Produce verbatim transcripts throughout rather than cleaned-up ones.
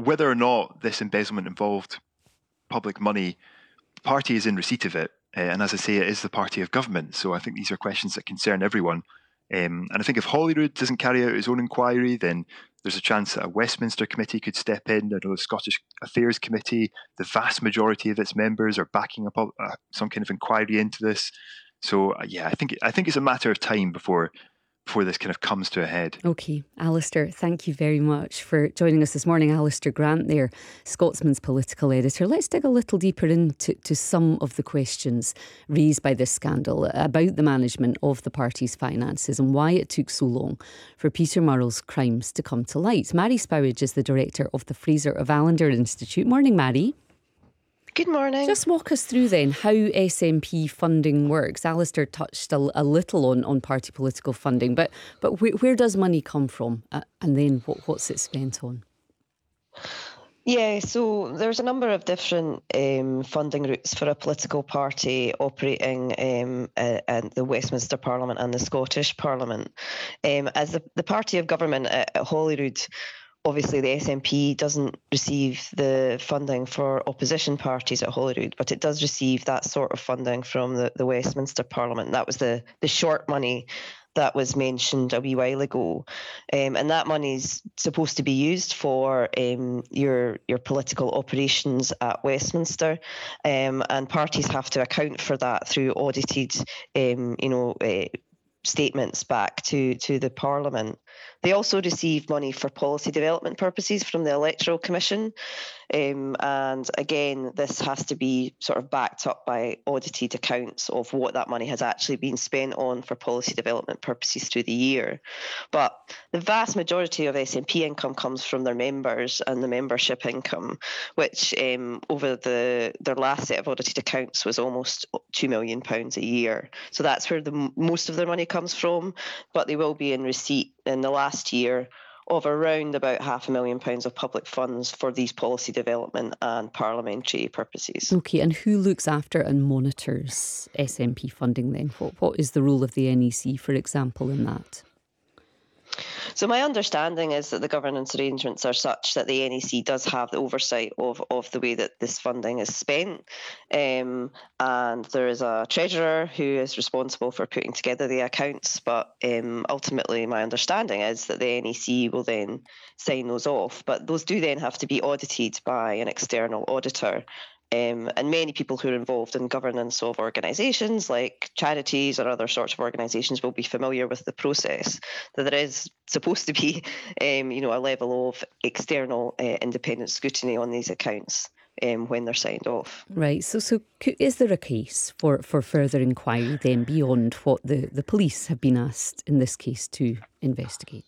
whether or not this embezzlement involved public money, the party is in receipt of it. Uh, and as I say, it is the party of government. So I think these are questions that concern everyone. Um, and I think if Holyrood doesn't carry out its own inquiry, then there's a chance that a Westminster committee could step in. I know the Scottish Affairs Committee, the vast majority of its members are backing up uh, some kind of inquiry into this. So uh, yeah, I think I think it's a matter of time before before this kind of comes to a head. OK, Alistair, thank you very much for joining us this morning. Alistair Grant there, Scotsman's political editor. Let's dig a little deeper into to some of the questions raised by this scandal about the management of the party's finances and why it took so long for Peter Murrell's crimes to come to light. Mary Spowage is the director of the Fraser of Allender Institute. Morning, Mary. Good morning. Just walk us through then how S N P funding works. Alistair touched a, a little on, on party political funding, but but where, where does money come from, uh, and then what, what's it spent on? Yeah, so there's a number of different um, funding routes for a political party operating um, uh, in the Westminster Parliament and the Scottish Parliament. Um, as the, the party of government at, at Holyrood, obviously, the S N P doesn't receive the funding for opposition parties at Holyrood, but it does receive that sort of funding from the, the Westminster Parliament. That was the, the short money that was mentioned a wee while ago. Um, and that money's supposed to be used for um, your your political operations at Westminster. Um, and parties have to account for that through audited, um, you know, uh, statements back to, to the Parliament. They also receive money for policy development purposes from the Electoral Commission. Um, and again, this has to be sort of backed up by audited accounts of what that money has actually been spent on for policy development purposes through the year. But the vast majority of S N P income comes from their members and the membership income, which um, over the their last set of audited accounts was almost two million pounds a year. So that's where the most of their money comes from, but they will be in receipt in the last year of around about half a million pounds of public funds for these policy development and parliamentary purposes. OK, and who looks after and monitors S N P funding then? What, what is the role of the N E C, for example, in that? So my understanding is that the governance arrangements are such that the N E C does have the oversight of, of the way that this funding is spent. Um, and there is a treasurer who is responsible for putting together the accounts. But um, ultimately, my understanding is that the N E C will then sign those off. But those do then have to be audited by an external auditor. Um, and many people who are involved in governance of organisations like charities or other sorts of organisations will be familiar with the process, that there is supposed to be um, you know, a level of external uh, independent scrutiny on these accounts um, when they're signed off. Right, so so is there a case for, for further inquiry then beyond what the, the police have been asked in this case to investigate?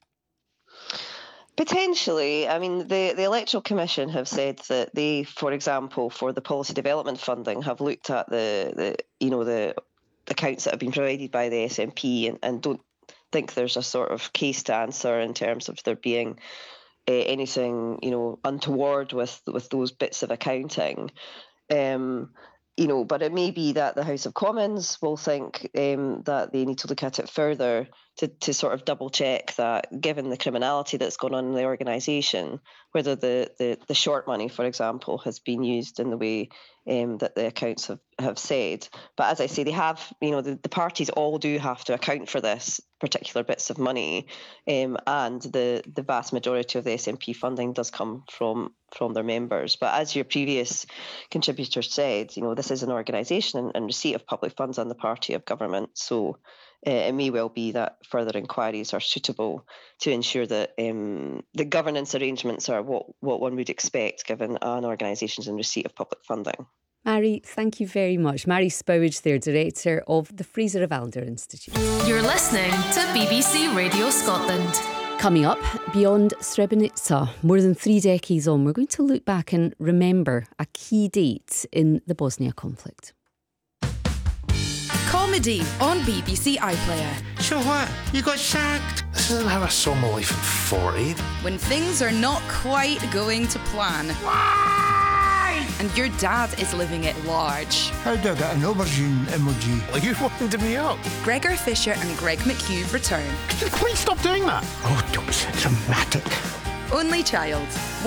Potentially. I mean, the, the Electoral Commission have said that they, for example, for the policy development funding, have looked at the, the you know, the accounts that have been provided by the S N P and, and don't think there's a sort of case to answer in terms of there being uh, anything, you know, untoward with, with those bits of accounting. Um, you know, but it may be that the House of Commons will think um, that they need to look at it further to, to sort of double check that, given the criminality that's gone on in the organisation, whether the, the, the short money, for example, has been used in the way um, that the accounts have, have said. But as I say, they have, you know, the, the parties all do have to account for this particular bits of money, um, and the, the vast majority of the S N P funding does come from from their members. But as your previous contributor said, you know, this is an organisation and, and receipt of public funds on the party of government, so uh, it may well be that further inquiries are suitable to ensure that um, the governance arrangements are what, what one would expect given an organisation's in receipt of public funding. Mary, thank you very much. Mary Spowage there, Director of the Fraser of Allender Institute. You're listening to B B C Radio Scotland. Coming up, beyond Srebrenica, more than three decades on, we're going to look back and remember a key date in the Bosnia conflict. Comedy on B B C iPlayer. So what? You got sacked? This isn't how I saw my life at forty. When things are not quite going to plan. Why? And your dad is living it large. How do I get an aubergine emoji? Are you winding me up? Gregor Fisher and Greg McHugh return. Could you please stop doing that? Oh, don't be so dramatic. Only Child.